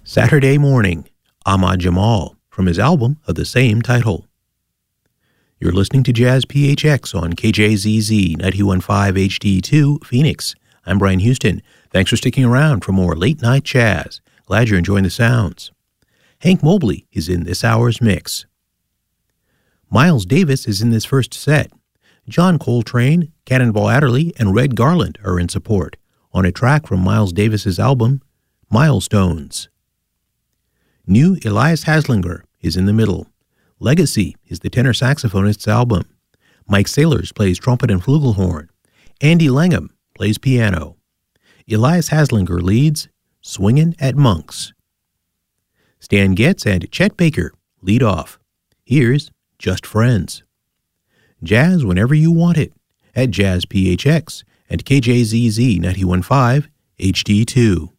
Saturday Morning, Ahmad Jamal, from his album of the same title. You're listening to Jazz PHX on KJZZ 91.5 HD2, Phoenix. I'm Brian Houston. Thanks for sticking around for more late-night jazz. Glad you're enjoying the sounds. Hank Mobley is in this hour's mix. Miles Davis is in this first set. John Coltrane, Cannonball Adderley, and Red Garland are in support on a track from Miles Davis's album, Milestones. New Elias Haslinger is in the middle. Legacy is the tenor saxophonist's album. Mike Saylors plays trumpet and flugelhorn. Andy Langham plays piano. Elias Haslinger leads Swingin' at Monks. Stan Getz and Chet Baker lead off. Here's Just Friends. Jazz whenever you want it at Jazz PHX and KJZZ 91.5 HD2.